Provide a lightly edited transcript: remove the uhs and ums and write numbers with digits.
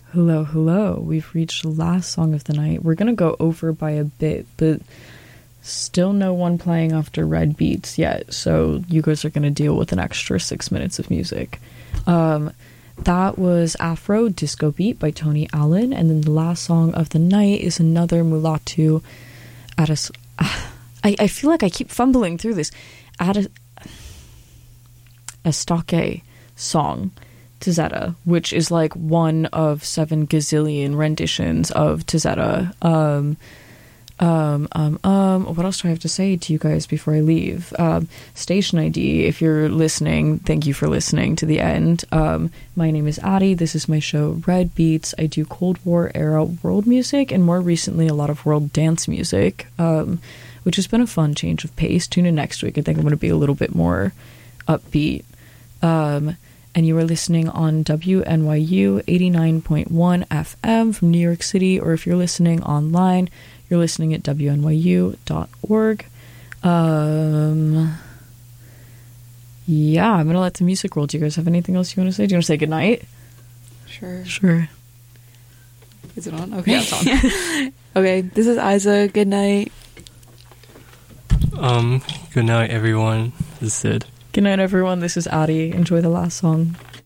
Hello, hello. We've reached the last song of the night. We're going to go over by a bit, but still no one playing after Red Beats yet, so you guys are going to deal with an extra 6 minutes of music. That was Afro Disco Beat by Tony Allen, and then the last song of the night is another Mulatu I feel like I keep fumbling through this. Astake song, Tizeta, which is like one of 7 gazillion renditions of Tizeta. What else do I have to say to you guys before I leave? Station ID, if you're listening, thank you for listening to the end. My name is Addie. This is my show Red Beats. I do Cold War era world music and more recently a lot of world dance music, which has been a fun change of pace. Tune in next week. I think I'm going to be a little bit more upbeat. And you are listening on WNYU 89.1 FM from New York City, or if you're listening online, you're listening at WNYU.org. Yeah, I'm gonna let the music roll. Do you guys have anything else you want to say? Do you want to say goodnight? Sure. Is it on? Okay, yeah, it's on. Okay, this is Isa. Good night. Good night, everyone. This is Sid. Good night, everyone. This is Addie. Enjoy the last song.